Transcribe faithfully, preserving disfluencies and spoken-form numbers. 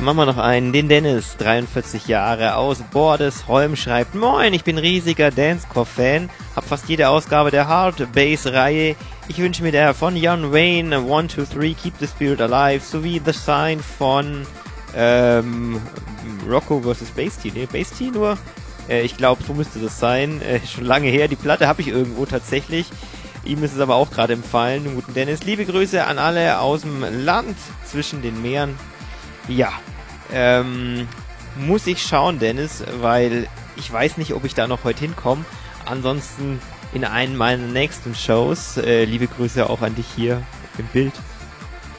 machen wir noch einen. Den Dennis, dreiundvierzig Jahre, aus Bordesholm, schreibt: Moin, ich bin riesiger Dancecore-Fan, hab fast jede Ausgabe der Hard Bass-Reihe. Ich wünsche mir daher von John Wayne one two three Keep the Spirit Alive sowie The Sign von ähm, Rocco versus. Bass-T. Ne, Bass-T nur. Äh, ich glaube, so müsste das sein. Äh, schon lange her. Die Platte habe ich irgendwo tatsächlich. Ihm ist es aber auch gerade empfallen. Den guten Dennis. Liebe Grüße an alle aus dem Land zwischen den Meeren. Ja, ähm, muss ich schauen, Dennis, weil ich weiß nicht, ob ich da noch heute hinkomme. Ansonsten in einen meiner nächsten Shows. Äh, liebe Grüße auch an dich hier im Bild.